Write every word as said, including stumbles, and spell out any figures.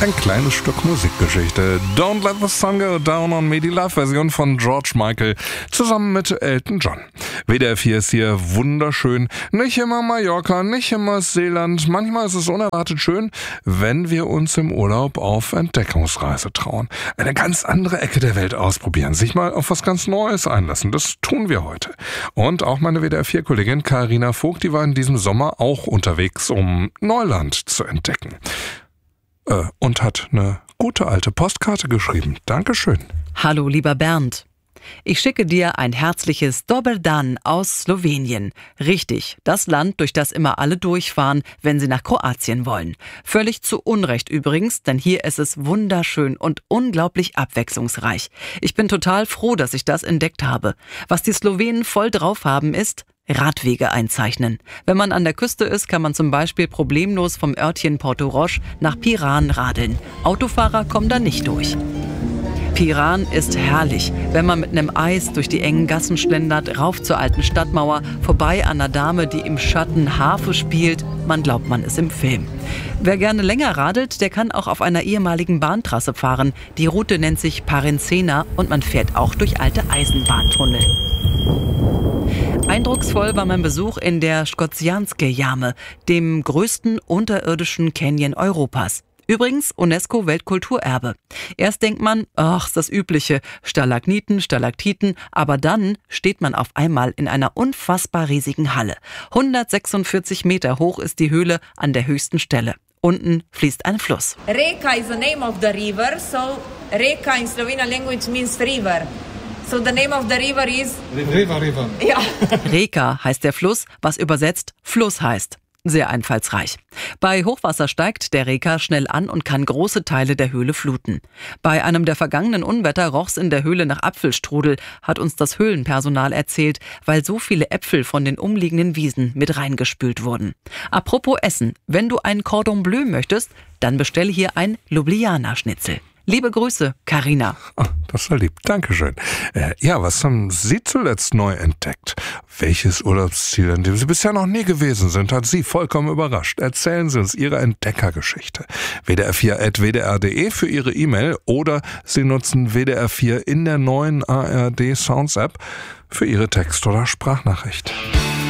Ein kleines Stück Musikgeschichte. Don't Let the Sun Go Down on Me, die Live-Version von George Michael zusammen mit Elton John. W D R vier ist hier wunderschön. Nicht immer Mallorca, nicht immer Seeland. Manchmal ist es unerwartet schön, wenn wir uns im Urlaub auf Entdeckungsreise trauen. Eine ganz andere Ecke der Welt ausprobieren, sich mal auf was ganz Neues einlassen. Das tun wir heute. Und auch meine W D R vier Kollegin Carina Vogt, die war in diesem Sommer auch unterwegs, um Neuland zu entdecken. Äh, und hat eine gute alte Postkarte geschrieben. Dankeschön. Hallo, lieber Bernd. Ich schicke dir ein herzliches Dober dan aus Slowenien. Richtig, das Land, durch das immer alle durchfahren, wenn sie nach Kroatien wollen. Völlig zu Unrecht übrigens, denn hier ist es wunderschön und unglaublich abwechslungsreich. Ich bin total froh, dass ich das entdeckt habe. Was die Slowenen voll drauf haben, ist Radwege einzeichnen. Wenn man an der Küste ist, kann man zum Beispiel problemlos vom Örtchen Porto Roche nach Piran radeln. Autofahrer kommen da nicht durch. Piran ist herrlich, wenn man mit einem Eis durch die engen Gassen schlendert, rauf zur alten Stadtmauer, vorbei an einer Dame, die im Schatten Harfe spielt. Man glaubt, man ist im Film. Wer gerne länger radelt, der kann auch auf einer ehemaligen Bahntrasse fahren. Die Route nennt sich Parencena und man fährt auch durch alte Eisenbahntunnel. Eindrucksvoll war mein Besuch in der Škocjanske Jame, dem größten unterirdischen Canyon Europas. Übrigens UNESCO-Weltkulturerbe. Erst denkt man, ach, ist das Übliche, Stalagniten, Stalaktiten, aber dann steht man auf einmal in einer unfassbar riesigen Halle. hundertsechsundvierzig Meter hoch ist die Höhle an der höchsten Stelle. Unten fließt ein Fluss. Reka is the name of the river, so Reka in Slovenian language means river. So the name of the river is... River, River. Ja. Reka heißt der Fluss, was übersetzt Fluss heißt. Sehr einfallsreich. Bei Hochwasser steigt der Reka schnell an und kann große Teile der Höhle fluten. Bei einem der vergangenen Unwetter roch's in der Höhle nach Apfelstrudel, hat uns das Höhlenpersonal erzählt, weil so viele Äpfel von den umliegenden Wiesen mit reingespült wurden. Apropos Essen, wenn du ein Cordon Bleu möchtest, dann bestell hier ein Ljubljana-Schnitzel. Liebe Grüße, Carina. Oh, das war lieb. Dankeschön. Äh, ja, was haben Sie zuletzt neu entdeckt? Welches Urlaubsziel, an dem Sie bisher noch nie gewesen sind, hat Sie vollkommen überrascht? Erzählen Sie uns Ihre Entdeckergeschichte. w d r vier at w d r punkt d e für Ihre E-Mail oder Sie nutzen W D R vier in der neuen A R D Sounds App für Ihre Text- oder Sprachnachricht.